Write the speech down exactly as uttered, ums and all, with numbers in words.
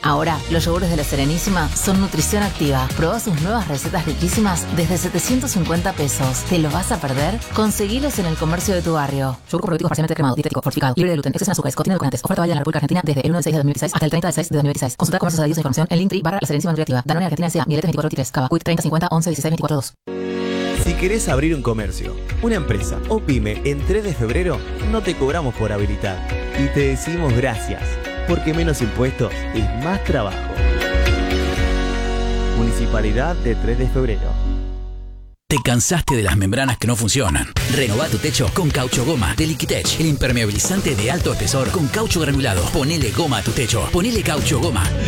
Ahora, los yogures de La Serenísima son nutrición activa. Probá sus nuevas recetas riquísimas desde setecientos cincuenta pesos. ¿Te lo vas a perder? Conseguilos en el comercio de tu barrio. Yogur con probióticos parcialmente cremado, dietético, fortificado, libre de gluten, exceso en azúcares, contiene edulcorantes. Oferta válida en la República Argentina desde el uno de seis de dos mil dieciséis hasta el treinta de seis de dos mil dieciséis. Consulta comercios adheridos a información en Linktree barra La Serenísima Nutriactiva. Danone Argentina S A, Miletes veinticuatro veintitrés, Cava, Quick treinta cincuenta once dieciséis veinticuatro dos. Si querés abrir un comercio, una empresa o pyme en tres de febrero, no te cobramos por habilitar. Y te decimos gracias, porque menos impuestos es más trabajo. Municipalidad de tres de febrero. ¿Te cansaste de las membranas que no funcionan? Renová tu techo con Caucho Goma de Liquitech, el impermeabilizante de alto espesor con caucho granulado. Ponele goma a tu techo. Ponele Caucho Goma.